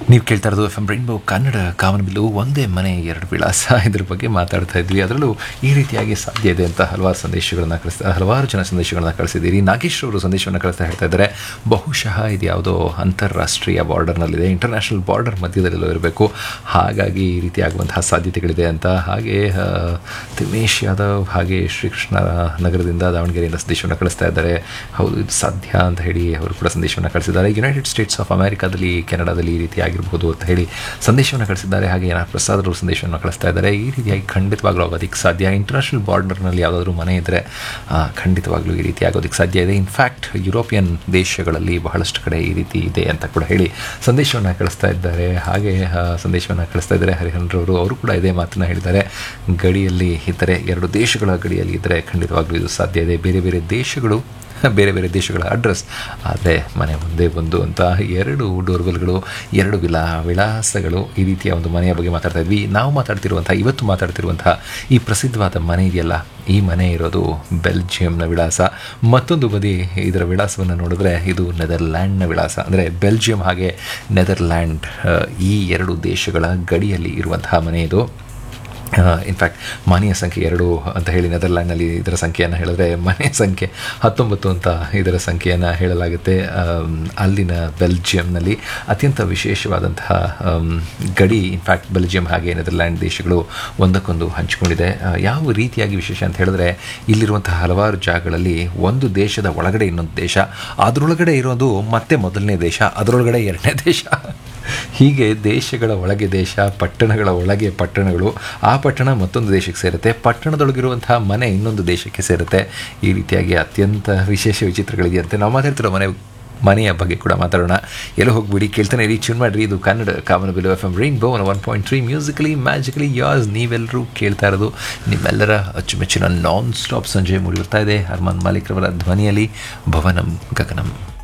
ನೀವು ಕೇಳ್ತಾ ಇರೋದು ಎಫ್ ಎಂ ರೈನ್ಬೋ ಕನ್ನಡ ಕಾಮನಬಿಲ್ಲು ಒಂದೇ ಮನೆ ಎರಡು ವಿಳಾಸ ಇದ್ರ ಬಗ್ಗೆ ಮಾತಾಡ್ತಾ ಇದ್ವಿ. ಅದರಲ್ಲೂ ಈ ರೀತಿಯಾಗಿ ಸಾಧ್ಯ ಇದೆ ಅಂತ ಹಲವಾರು ಜನ ಸಂದೇಶಗಳನ್ನ ಕಳಿಸಿದ್ದೀರಿ. ನಾಗೇಶ್ ಅವರು ಸಂದೇಶವನ್ನು ಕಳಿಸ್ತಾ ಹೇಳ್ತಾ ಇದ್ದಾರೆ, ಬಹುಶಃ ಇದು ಯಾವುದೋ ಅಂತಾರಾಷ್ಟ್ರೀಯ ಬಾರ್ಡರ್ನಲ್ಲಿದೆ, ಇಂಟರ್ನ್ಯಾಷನಲ್ ಬಾರ್ಡರ್ ಮಧ್ಯದಲ್ಲೆಲ್ಲೋ ಇರಬೇಕು, ಹಾಗಾಗಿ ಈ ರೀತಿ ಆಗುವಂತಹ ಸಾಧ್ಯತೆಗಳಿದೆ ಅಂತ. ಹಾಗೆ ತಿಮೇಶ್ ಯಾದವ್ ಹಾಗೆ ಶ್ರೀಕೃಷ್ಣ ನಗರದಿಂದ ದಾವಣಗೆರೆಯಿಂದ ಸಂದೇಶವನ್ನು ಕಳಿಸ್ತಾ ಇದ್ದಾರೆ. ಹೌದು, ಇದು ಸಾಧ್ಯ ಅಂತ ಹೇಳಿ ಅವರು ಕೂಡ ಸಂದೇಶವನ್ನು ಕಳಿಸಿದ್ದಾರೆ. ಯುನೈಟೆಡ್ ಸ್ಟೇಟ್ಸ್ ಆಫ್ ಅಮೆರಿಕಾದಲ್ಲಿ, ಕೆನಡಾದಲ್ಲಿ ಈ ರೀತಿ ಆಗಿರ್ಬೋದು ಅಂತ ಹೇಳಿ ಸಂದೇಶವನ್ನು ಕಳಿಸಿದ್ದಾರೆ. ಹಾಗೆ ಎನ್ ಆರ್ ಪ್ರಸಾದ್ ಅವರು ಸಂದೇಶವನ್ನು ಕಳಿಸ್ತಾ ಇದ್ದಾರೆ. ಈ ರೀತಿಯಾಗಿ ಖಂಡಿತವಾಗ್ಲೂ ಆಗೋದಕ್ಕೆ ಸಾಧ್ಯ. ಇಂಟರ್ನ್ಯಾಷನಲ್ ಬಾರ್ಡರ್ನಲ್ಲಿ ಯಾವುದಾದ್ರೂ ಮನೆ ಇದ್ದರೆ ಖಂಡಿತವಾಗ್ಲೂ ಈ ರೀತಿ ಆಗೋದಕ್ಕೆ ಸಾಧ್ಯ ಇದೆ. ಇನ್ಫ್ಯಾಕ್ಟ್ ಯುರೋಪಿಯನ್ ದೇಶಗಳಲ್ಲಿ ಬಹಳಷ್ಟು ಕಡೆ ಈ ರೀತಿ ಇದೆ ಅಂತ ಕೂಡ ಹೇಳಿ ಸಂದೇಶವನ್ನು ಕಳಿಸ್ತಾ ಇದ್ದಾರೆ. ಹಾಗೆ ಸಂದೇಶವನ್ನು ಕಳಿಸ್ತಾ ಇದ್ದಾರೆ ಹರಿಹರರವರು. ಅವರು ಕೂಡ ಇದೇ ಮಾತನ್ನು ಹೇಳಿದ್ದಾರೆ. ಗಡಿಯಲ್ಲಿ ಇದ್ದರೆ, ಎರಡು ದೇಶಗಳ ಗಡಿಯಲ್ಲಿ ಇದ್ದರೆ ಖಂಡಿತವಾಗ್ಲೂ ಇದು ಸಾಧ್ಯ ಇದೆ. ಬೇರೆ ಬೇರೆ ದೇಶಗಳ ಅಡ್ರೆಸ್ ಆದರೆ ಮನೆ ಒಂದೇ ಒಂದು ಅಂತ. ಎರಡು ಡೋರ್ವೆಲ್ಗಳು, ಎರಡು ವಿಳಾಸಗಳು, ಈ ರೀತಿಯ ಒಂದು ಮನೆಯ ಬಗ್ಗೆ ಮಾತಾಡ್ತಾ ಇದ್ವಿ. ಇವತ್ತು ಮಾತಾಡ್ತಿರುವಂತಹ ಈ ಪ್ರಸಿದ್ಧವಾದ ಮನೆ ಇದೆಯಲ್ಲ, ಈ ಮನೆ ಇರೋದು ಬೆಲ್ಜಿಯಂನ ವಿಳಾಸ. ಮತ್ತೊಂದು ಬದಿ ಇದರ ವಿಳಾಸವನ್ನು ನೋಡಿದ್ರೆ ಇದು ನೆದರ್ಲ್ಯಾಂಡ್ನ ವಿಳಾಸ. ಅಂದರೆ ಬೆಲ್ಜಿಯಂ ಹಾಗೆ ನೆದರ್ಲ್ಯಾಂಡ್ ಈ ಎರಡು ದೇಶಗಳ ಗಡಿಯಲ್ಲಿ ಇರುವಂತಹ ಮನೆ ಇದು. ಇನ್ಫ್ಯಾಕ್ಟ್ ಮನೆಯ ಸಂಖ್ಯೆ 2 ಅಂತ ಹೇಳಿ ನೆದರ್ಲ್ಯಾಂಡ್ನಲ್ಲಿ ಇದರ ಸಂಖ್ಯೆಯನ್ನು ಹೇಳಿದ್ರೆ, ಮನೆಯ ಸಂಖ್ಯೆ 19 ಅಂತ ಇದರ ಸಂಖ್ಯೆಯನ್ನು ಹೇಳಲಾಗುತ್ತೆ. ಅಲ್ಲಿನ ಬೆಲ್ಜಿಯಂನಲ್ಲಿ ಅತ್ಯಂತ ವಿಶೇಷವಾದಂತಹ ಗಡಿ. ಇನ್ಫ್ಯಾಕ್ಟ್ ಬೆಲ್ಜಿಯಂ ಹಾಗೆ ನೆದರ್ಲ್ಯಾಂಡ್ ದೇಶಗಳು ಒಂದಕ್ಕೊಂದು ಹಂಚಿಕೊಂಡಿದೆ. ಯಾವ ರೀತಿಯಾಗಿ ವಿಶೇಷ ಅಂತ ಹೇಳಿದ್ರೆ, ಇಲ್ಲಿರುವಂತಹ ಹಲವಾರು ಜಾಗಗಳಲ್ಲಿ ಒಂದು ದೇಶದ ಒಳಗಡೆ ಇನ್ನೊಂದು ದೇಶ, ಅದರೊಳಗಡೆ ಇರೋದು ಮತ್ತೆ ಮೊದಲನೇ ದೇಶ, ಅದರೊಳಗಡೆ ಎರಡನೇ ದೇಶ, ಹೀಗೆ ದೇಶಗಳ ಒಳಗೆ ದೇಶ, ಪಟ್ಟಣಗಳ ಒಳಗೆ ಪಟ್ಟಣಗಳು, ಆ ಪಟ್ಟಣ ಮತ್ತೊಂದು ದೇಶಕ್ಕೆ ಸೇರುತ್ತೆ, ಪಟ್ಟಣದೊಳಗಿರುವಂತಹ ಮನೆ ಇನ್ನೊಂದು ದೇಶಕ್ಕೆ ಸೇರುತ್ತೆ. ಈ ರೀತಿಯಾಗಿ ಅತ್ಯಂತ ವಿಶೇಷ ವಿಚಿತ್ರಗಳಿದೆಯಂತೆ. ನಾವು ಮಾತಾಡ್ತಿರೋ ಮನೆಯ ಬಗ್ಗೆ ಕೂಡ ಮಾತಾಡೋಣ. ಎಲ್ಲೋ ಹೋಗ್ಬಿಡಿ, ಕೇಳ್ತಾನೆ ಇರಿ, ಟ್ಯೂನ್ ಮಾಡಿರಿ. ಇದು ಕನ್ನಡ ಕಾಮನಬಿಲ್ಲು F M rainbow 101.3 musically magically as. ನೀವೆಲ್ಲರೂ ಕೇಳ್ತಾ ಇರೋದು ನಿಮ್ಮೆಲ್ಲರ ಅಚ್ಚುಮೆಚ್ಚಿನ ನಾನ್ ಸ್ಟಾಪ್ ಸಂಜೆ ಮೂಡಿ ಬರ್ತಾ ಇದೆ ಅರ್ಮಾನ್ ಮಾಲಿಕ್ ರವರ ಧ್ವನಿಯಲ್ಲಿ ಭವನಂ ಗಗನಂ.